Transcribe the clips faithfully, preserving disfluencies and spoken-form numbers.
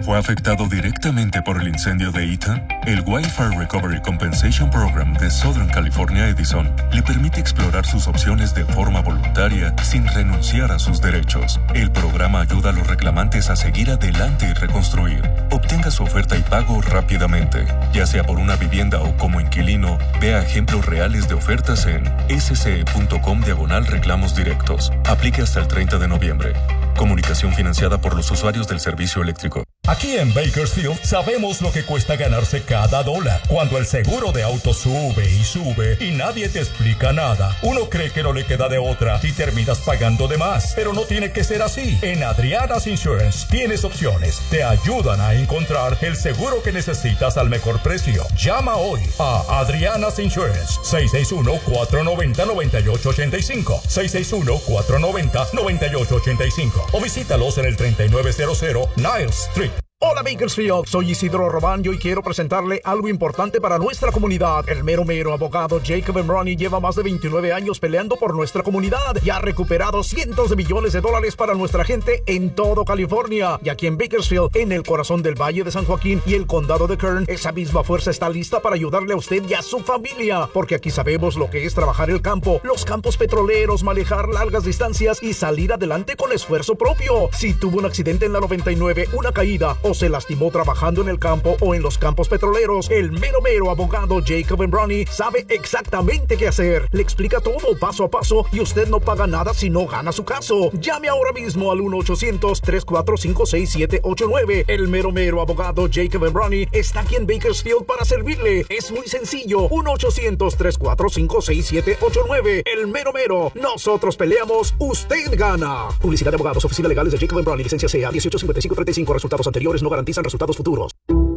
¿Fue afectado directamente por el incendio de Eaton? El Wildfire Recovery Compensation Program de Southern California Edison le permite explorar sus opciones de forma voluntaria sin renunciar a sus derechos. El programa ayuda a los reclamantes a seguir adelante y reconstruir. Obtenga su oferta y pago rápidamente. Ya sea por una vivienda o como inquilino, vea ejemplos reales de ofertas en sce.com diagonal reclamos directos. Aplique hasta el treinta de noviembre. Comunicación financiada por los usuarios del servicio eléctrico. Aquí en Bakersfield sabemos lo que cuesta ganarse cada dólar. Cuando el seguro de auto sube y sube y nadie te explica nada, uno cree que no le queda de otra y terminas pagando de más. Pero no tiene que ser así. En Adriana's Insurance tienes opciones. Te ayudan a encontrar el seguro que necesitas al mejor precio. Llama hoy a Adriana's Insurance. seis seis uno, cuatro nueve cero, nueve ocho ocho cinco. seis seis uno, cuatro nueve cero, nueve ocho ocho cinco. O visítalos en el treinta y nueve cero cero Niles Street. Hola Bakersfield, soy Isidro Román y hoy quiero presentarle algo importante para nuestra comunidad. El mero mero abogado Jacob Emroni lleva más de veintinueve años peleando por nuestra comunidad y ha recuperado cientos de millones de dólares para nuestra gente en todo California. Y aquí en Bakersfield, en el corazón del Valle de San Joaquín y el condado de Kern, esa misma fuerza está lista para ayudarle a usted y a su familia, porque aquí sabemos lo que es trabajar el campo, los campos petroleros, manejar largas distancias y salir adelante con esfuerzo propio. Si tuvo un accidente en la noventa y nueve, una caída o se lastimó trabajando en el campo o en los campos petroleros, el mero mero abogado Jacob Emroni sabe exactamente qué hacer. Le explica todo paso a paso y usted no paga nada si no gana su caso. Llame ahora mismo al uno ochocientos, tres cuatro cinco, seis siete ocho nueve. El mero mero abogado Jacob Emroni está aquí en Bakersfield para servirle. Es muy sencillo. uno ochocientos, tres cuatro cinco, seis siete ocho nueve. El mero mero. Nosotros peleamos, usted gana. Publicidad de abogados, oficinas legales de Jacob Emroni, licencia C A dieciocho cincuenta y cinco treinta y cinco. Resultados anteriores no garantizan resultados futuros.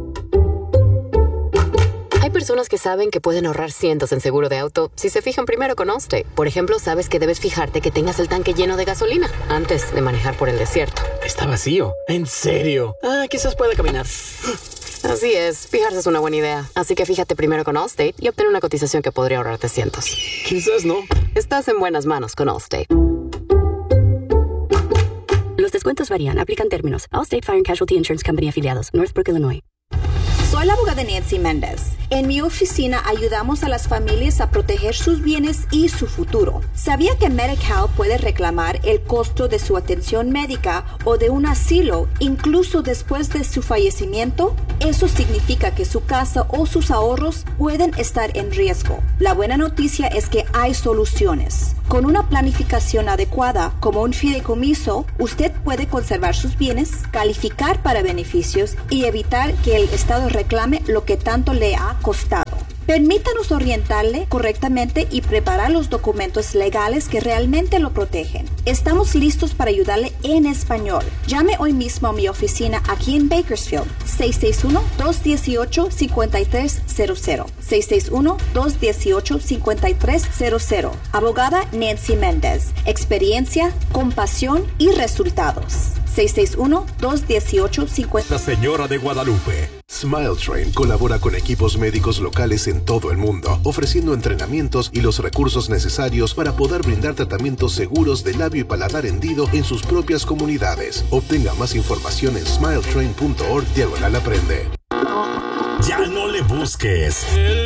Hay personas que saben que pueden ahorrar cientos en seguro de auto si se fijan primero con Allstate. Por ejemplo, sabes que debes fijarte que tengas el tanque lleno de gasolina antes de manejar por el desierto. Está vacío. ¿En serio? Ah, quizás pueda caminar. Así es, fijarse es una buena idea. Así que fíjate primero con Allstate y obtén una cotización que podría ahorrarte cientos. Quizás no. Estás en buenas manos con Allstate. Los descuentos varían. Aplican términos. Allstate Fire and Casualty Insurance Company afiliados. Northbrook, Illinois. Soy la abogada Nancy Méndez. En mi oficina ayudamos a las familias a proteger sus bienes y su futuro. ¿Sabía que Medi-Cal puede reclamar el costo de su atención médica o de un asilo incluso después de su fallecimiento? Eso significa que su casa o sus ahorros pueden estar en riesgo. La buena noticia es que hay soluciones. Con una planificación adecuada, como un fideicomiso, usted puede conservar sus bienes, calificar para beneficios y evitar que el Estado reclame lo que tanto le ha costado. Permítanos orientarle correctamente y preparar los documentos legales que realmente lo protegen. Estamos listos para ayudarle en español. Llame hoy mismo a mi oficina aquí en Bakersfield, seis seis uno, dos uno ocho, cinco tres cero cero. seis seis uno, dos uno ocho, cinco tres cero cero. Abogada Nancy Méndez. Experiencia, compasión y resultados. seis seis uno, dos uno ocho, cinco. La Señora de Guadalupe. Smile Train colabora con equipos médicos locales en todo el mundo, ofreciendo entrenamientos y los recursos necesarios para poder brindar tratamientos seguros de labio y paladar hendido en sus propias comunidades. Obtenga más información en smile train punto org diagonal aprende. Ya no le busques.